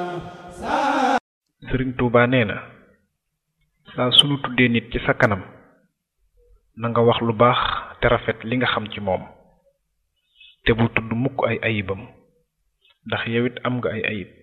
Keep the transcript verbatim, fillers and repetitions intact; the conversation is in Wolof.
Sëriñ Tuuba nee na saa sunu tuddee nit ci sa kanam na nga wax lu baax te rafet li nga xam ci moom te bu tudd mukk ay ayibam ndax yow it am nga ay ayib